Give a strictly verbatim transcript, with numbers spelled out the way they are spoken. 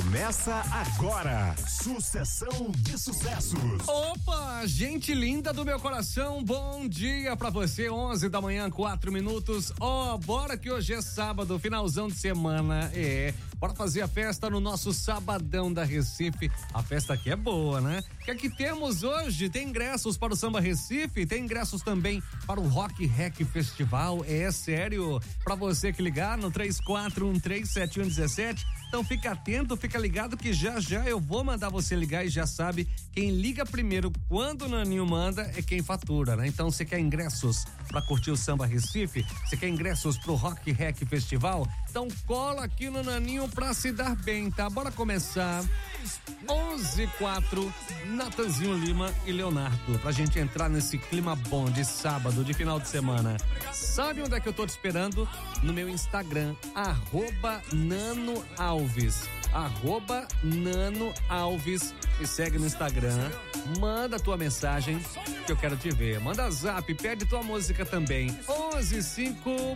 Começa agora, sucessão de sucessos. Opa, gente linda do meu coração, bom dia pra você, onze da manhã, quatro minutos. Ó, oh, bora que hoje é sábado, finalzão de semana, é, bora fazer a festa no nosso Sabadão da Recife. A festa aqui é boa, né? O que é que temos hoje? Tem ingressos para o Samba Recife, tem ingressos também para o Rock Rec Festival, é sério, pra você que ligar no três quatro um três sete um um sete, então fica atento, fica ligado que já já eu vou mandar você ligar e já sabe, quem liga primeiro quando o Naninho manda é quem fatura, né? Então você quer ingressos pra curtir o Samba Recife? Você quer ingressos pro Rock Rec Festival? Então cola aqui no Naninho pra se dar bem, tá? Bora começar. onze e quatro, Natanzinho Lima e Leonardo, pra gente entrar nesse clima bom de sábado, de final de semana. Sabe onde é que eu tô te esperando? No meu Instagram, arroba Nano Alves, arroba Nano Alves, me segue no Instagram, manda tua mensagem que eu quero te ver, manda zap, pede tua música também, onze e cinco.